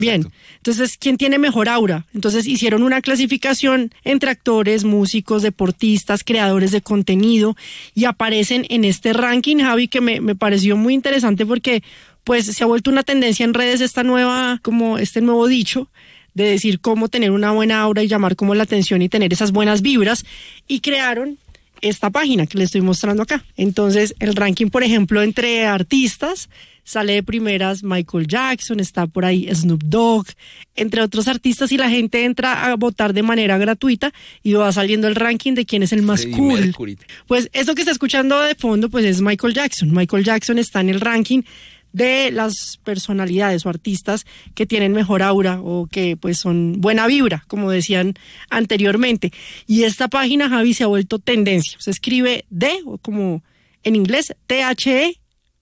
Bien, Exacto. entonces, ¿quién tiene mejor aura? Entonces hicieron una clasificación entre actores, músicos, deportistas, creadores de contenido y aparecen en este ranking, Javi, que me pareció muy interesante porque pues se ha vuelto una tendencia en redes esta nueva, como este nuevo dicho de decir cómo tener una buena aura y llamar como la atención y tener esas buenas vibras, y crearon esta página que les estoy mostrando acá. Entonces, el ranking, por ejemplo, entre artistas, sale de primeras Michael Jackson, está por ahí Snoop Dogg, entre otros artistas, y la gente entra a votar de manera gratuita y va saliendo el ranking de quién es el más Freddie cool. Mercury. Pues eso que está escuchando de fondo, pues es Michael Jackson. Michael Jackson está en el ranking de las personalidades o artistas que tienen mejor aura o que pues son buena vibra, como decían anteriormente. Y esta página, Javi, se ha vuelto tendencia. Se escribe D, o como en inglés, THE,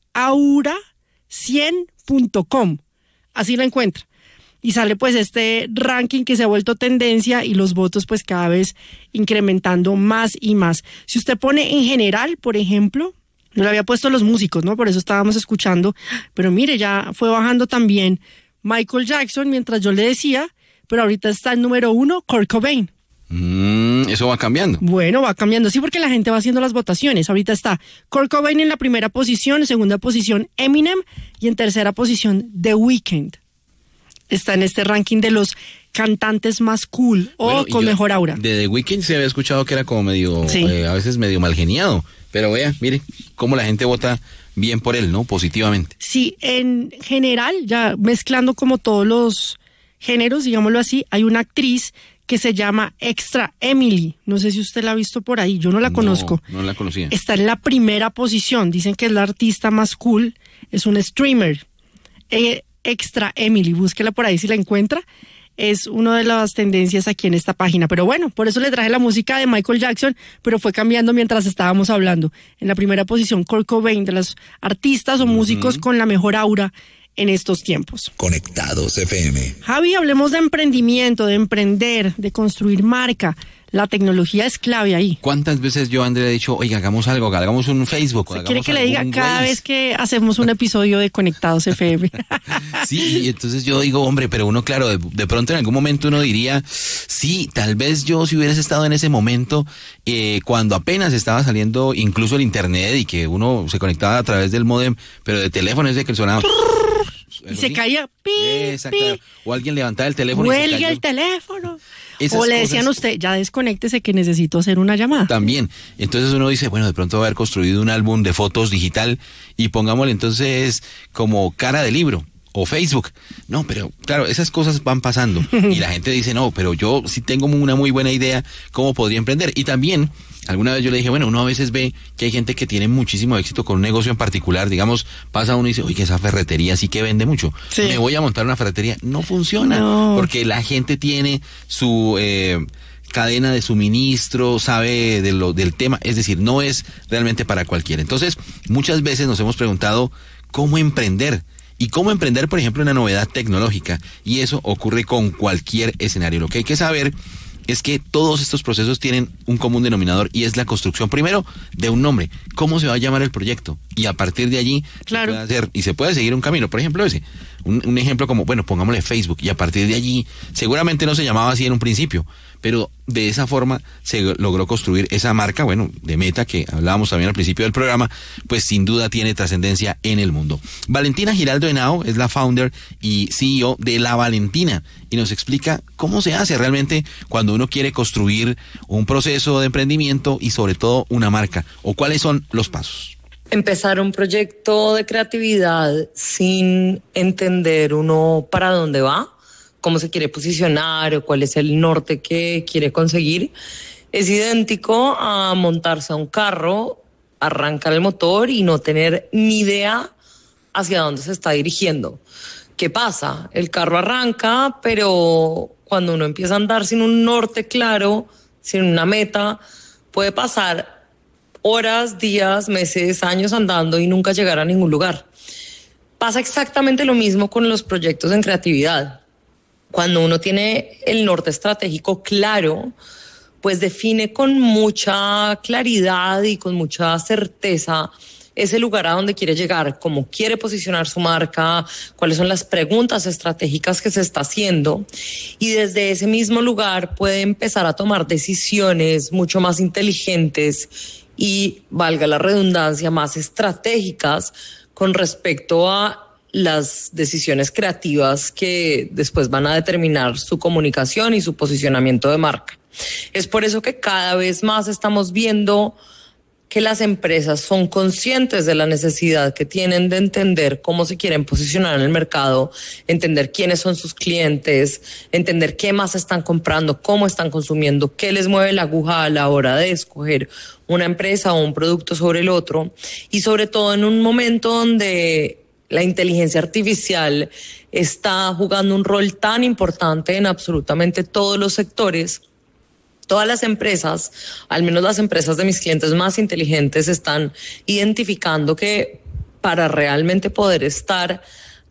aura100.com. Así la encuentra. Y sale pues este ranking que se ha vuelto tendencia y los votos pues cada vez incrementando más y más. Si usted pone en general, por ejemplo, yo le había puesto los músicos, ¿no? Por eso estábamos escuchando, pero mire, ya fue bajando también Michael Jackson mientras yo le decía, pero ahorita está en número 1 Kurt Cobain. Eso va cambiando. Bueno, va cambiando, sí, porque la gente va haciendo las votaciones. Ahorita está Kurt Cobain en la primera posición, en segunda posición Eminem y en tercera posición The Weeknd. Está en este ranking de los cantantes más cool o con mejor aura. De The Weeknd se había escuchado que era como medio, sí, a veces medio mal geniado, pero vea, mire cómo la gente vota bien por él, ¿no? Positivamente. Sí, en general, ya mezclando como todos los géneros, digámoslo así, hay una actriz que se llama Extra Emily. No sé si usted la ha visto por ahí, yo no la conozco. No la conocía. Está en la primera posición, dicen que es la artista más cool, es un streamer. Extra Emily, búsquela por ahí si la encuentra. Es una de las tendencias aquí en esta página. Pero bueno, por eso le traje la música de Michael Jackson, pero fue cambiando mientras estábamos hablando. En la primera posición, Kurt Cobain, de los artistas o músicos con la mejor aura en estos tiempos. Conectados FM. Javi, hablemos de emprendimiento, de emprender, de construir marca. La tecnología es clave ahí. ¿Cuántas veces yo, Andrea, he dicho, oiga, hagamos algo, hagamos un Facebook? ¿Se quiere que le diga cada vez que hacemos un episodio de Conectados FM? Sí, y entonces yo digo, hombre, pero uno, claro, de pronto en algún momento uno diría, sí, tal vez yo si hubieras estado en ese momento, cuando apenas estaba saliendo incluso el internet y que uno se conectaba a través del módem, pero de teléfono ese que sonaba... Y se caía, Exacto. O alguien levantaba el teléfono. Cuelgue el teléfono. Esas o le decían a usted, ya desconéctese que necesito hacer una llamada. También. Entonces uno dice, bueno, de pronto va a haber construido un álbum de fotos digital y pongámosle entonces como cara de libro o Facebook. No, pero claro, esas cosas van pasando y la gente dice, no, pero yo sí tengo una muy buena idea cómo podría emprender. Y también, alguna vez yo le dije, bueno, uno a veces ve que hay gente que tiene muchísimo éxito con un negocio en particular. Digamos, pasa uno y dice, oye, esa ferretería sí que vende mucho. Sí. Me voy a montar una ferretería. No funciona, porque la gente tiene su... cadena de suministro, sabe del tema, es decir, no es realmente para cualquiera. Entonces, muchas veces nos hemos preguntado cómo emprender. Y cómo emprender, por ejemplo, una novedad tecnológica. Y eso ocurre con cualquier escenario. Lo que hay que saber es que todos estos procesos tienen un común denominador y es la construcción, primero, de un nombre. ¿Cómo se va a llamar el proyecto? Y a partir de allí claro, se puede hacer y se puede seguir un camino. Por ejemplo, ese. Un ejemplo como, bueno, pongámosle Facebook. Y a partir de allí, seguramente no se llamaba así en un principio, pero de esa forma se logró construir esa marca, bueno, de Meta, que hablábamos también al principio del programa, pues sin duda tiene trascendencia en el mundo. Valentina Giraldo Henao es la founder y CEO de La Valentina y nos explica cómo se hace realmente cuando uno quiere construir un proceso de emprendimiento y sobre todo una marca, o cuáles son los pasos. Empezar un proyecto de creatividad sin entender uno para dónde va, cómo se quiere posicionar o cuál es el norte que quiere conseguir, es idéntico a montarse a un carro, arrancar el motor y no tener ni idea hacia dónde se está dirigiendo. ¿Qué pasa? El carro arranca, pero cuando uno empieza a andar sin un norte claro, sin una meta, puede pasar horas, días, meses, años andando y nunca llegar a ningún lugar. Pasa exactamente lo mismo con los proyectos en creatividad. Cuando uno tiene el norte estratégico claro, pues define con mucha claridad y con mucha certeza ese lugar a donde quiere llegar, cómo quiere posicionar su marca, cuáles son las preguntas estratégicas que se está haciendo, y desde ese mismo lugar puede empezar a tomar decisiones mucho más inteligentes y, valga la redundancia, más estratégicas con respecto a las decisiones creativas que después van a determinar su comunicación y su posicionamiento de marca. Es por eso que cada vez más estamos viendo que las empresas son conscientes de la necesidad que tienen de entender cómo se quieren posicionar en el mercado, entender quiénes son sus clientes, entender qué más están comprando, cómo están consumiendo, qué les mueve la aguja a la hora de escoger una empresa o un producto sobre el otro, y sobre todo en un momento donde la inteligencia artificial está jugando un rol tan importante en absolutamente todos los sectores. Todas las empresas, al menos las empresas de mis clientes más inteligentes, están identificando que para realmente poder estar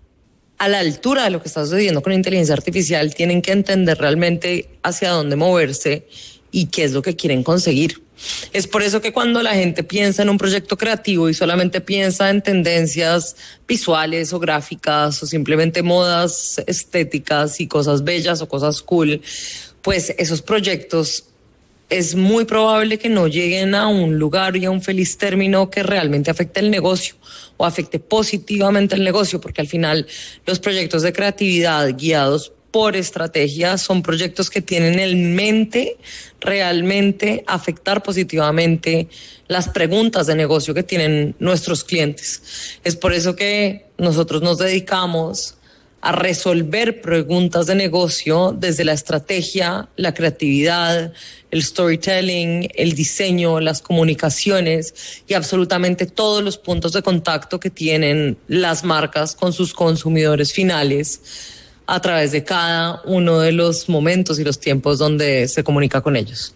a la altura de lo que está sucediendo con la inteligencia artificial, tienen que entender realmente hacia dónde moverse y qué es lo que quieren conseguir. Es por eso que cuando la gente piensa en un proyecto creativo y solamente piensa en tendencias visuales o gráficas o simplemente modas estéticas y cosas bellas o cosas cool, pues esos proyectos es muy probable que no lleguen a un lugar y a un feliz término que realmente afecte el negocio o afecte positivamente el negocio, porque al final los proyectos de creatividad guiados por estrategia son proyectos que tienen en mente realmente afectar positivamente las preguntas de negocio que tienen nuestros clientes. Es por eso que nosotros nos dedicamos a resolver preguntas de negocio desde la estrategia, la creatividad, el storytelling, el diseño, las comunicaciones y absolutamente todos los puntos de contacto que tienen las marcas con sus consumidores finales a través de cada uno de los momentos y los tiempos donde se comunica con ellos.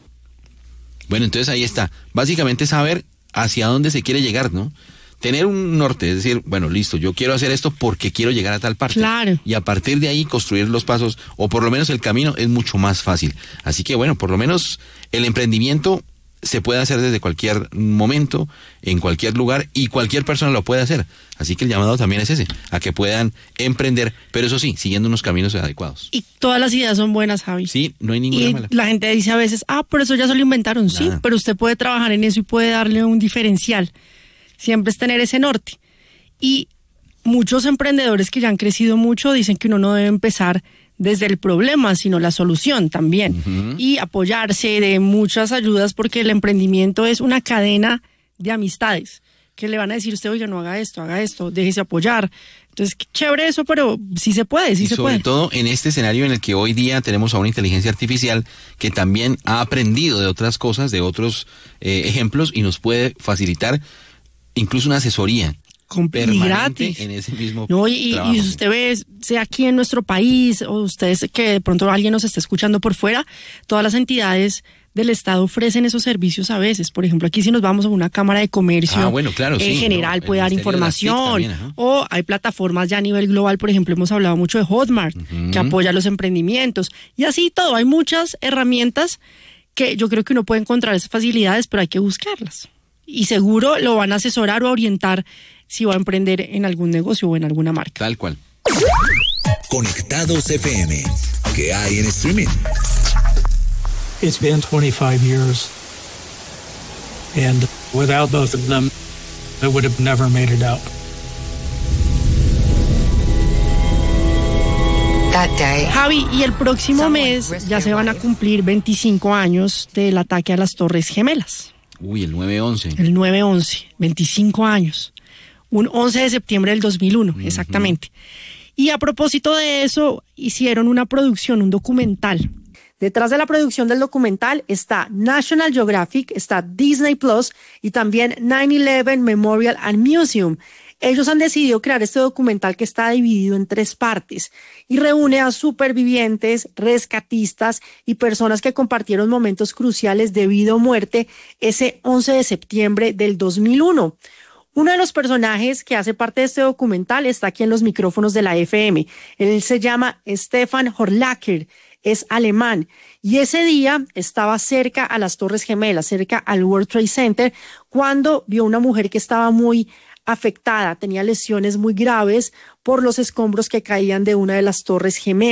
Bueno, entonces ahí está. Básicamente saber hacia dónde se quiere llegar, ¿no? Tener un norte, es decir, bueno, listo, yo quiero hacer esto porque quiero llegar a tal parte. Claro. Y a partir de ahí construir los pasos, o por lo menos el camino es mucho más fácil. Así que bueno, por lo menos el emprendimiento se puede hacer desde cualquier momento, en cualquier lugar, y cualquier persona lo puede hacer. Así que el llamado también es ese, a que puedan emprender, pero eso sí, siguiendo unos caminos adecuados. Y todas las ideas son buenas, Javi. Sí, no hay ninguna y mala. La gente dice a veces, por eso ya se lo inventaron. Nada. Sí, pero usted puede trabajar en eso y puede darle un diferencial. Siempre es tener ese norte. Y muchos emprendedores que ya han crecido mucho dicen que uno no debe empezar desde el problema, sino la solución también. Uh-huh. Y apoyarse de muchas ayudas, porque el emprendimiento es una cadena de amistades que le van a decir a usted, oiga, no haga esto, déjese apoyar. Entonces, qué chévere eso, pero sí se puede, sí se puede. Sobre todo en este escenario en el que hoy día tenemos a una inteligencia artificial que también ha aprendido de otras cosas, de otros ejemplos, y nos puede facilitar incluso una asesoría permanente gratis en ese mismo trabajo. Y si usted ve, sea aquí en nuestro país, o ustedes que de pronto alguien nos está escuchando por fuera, todas las entidades del Estado ofrecen esos servicios a veces. Por ejemplo, aquí si nos vamos a una cámara de comercio claro, en general puede dar información, también, o hay plataformas ya a nivel global. Por ejemplo, hemos hablado mucho de Hotmart, que apoya los emprendimientos, y así todo. Hay muchas herramientas que yo creo que uno puede encontrar esas facilidades, pero hay que buscarlas. Y seguro lo van a asesorar o orientar si va a emprender en algún negocio o en alguna marca. Tal cual. Conectados FM. ¿Qué hay en streaming? It's been 25 years. And without both of them, I would have never made it out. Javi, y el próximo mes ya se van a cumplir 25 años del ataque a las Torres Gemelas. Uy, el 9/11. El 9/11, 25 años. Un 11 de septiembre del 2001, exactamente. Y a propósito de eso, hicieron una producción, un documental. Detrás de la producción del documental está National Geographic, está Disney Plus y también 9/11 Memorial and Museum. Ellos han decidido crear este documental que está dividido en 3 partes y reúne a supervivientes, rescatistas y personas que compartieron momentos cruciales de vida o muerte ese 11 de septiembre del 2001. Uno de los personajes que hace parte de este documental está aquí en los micrófonos de la FM. Él se llama Stefan Horlacher. es alemán. Y ese día estaba cerca a las Torres Gemelas, cerca al World Trade Center, cuando vio una mujer que estaba muy afectada, tenía lesiones muy graves por los escombros que caían de una de las Torres Gemelas.